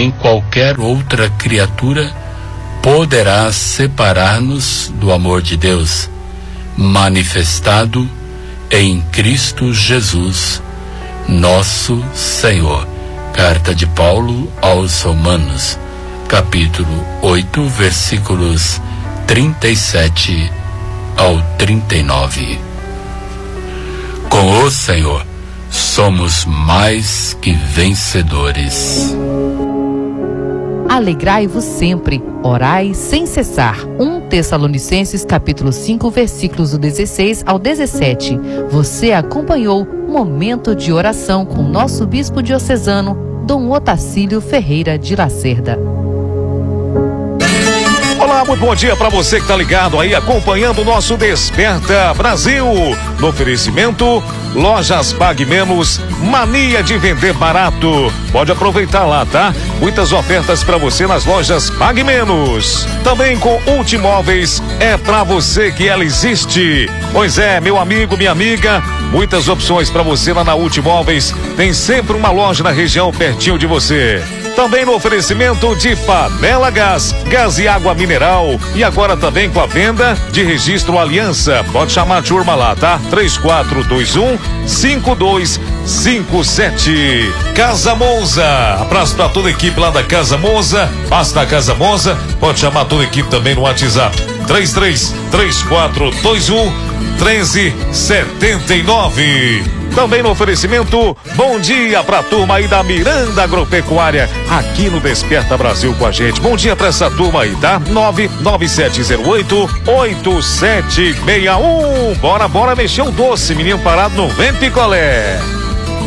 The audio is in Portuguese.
nem qualquer outra criatura poderá separar-nos do amor de Deus, manifestado em Cristo Jesus, nosso Senhor. Carta de Paulo aos Romanos, capítulo 8, versículos 37 ao 39. Com o Senhor somos mais que vencedores. Alegrai-vos sempre, orai sem cessar. 1 Tessalonicenses capítulo 5, versículos do 16 ao 17. Você acompanhou Momento de Oração com nosso bispo diocesano, Dom Otacílio Ferreira de Lacerda. Olá, muito bom dia para você que está ligado aí, acompanhando o nosso Desperta Brasil. No oferecimento, Lojas Pague Menos, mania de vender barato. Pode aproveitar lá, tá? Muitas ofertas para você nas lojas Pague Menos. Também com Ultimóveis, é para você que ela existe. Pois é, meu amigo, minha amiga, muitas opções para você lá na Ultimóveis. Tem sempre uma loja na região pertinho de você. Também no oferecimento de Panela Gás, gás e água mineral. E agora também com a venda de registro Aliança. Pode chamar a turma lá, tá? 3421-5257. Casa Monza. Abraço pra toda a equipe lá da Casa Monza. Passa da Casa Monza. Pode chamar toda a equipe também no WhatsApp. 33-3421-1379. Também no oferecimento, bom dia pra turma aí da Miranda Agropecuária, aqui no Desperta Brasil com a gente. Bom dia pra essa turma aí, tá? 99708-8761. Bora mexer o doce, menino parado não vem picolé.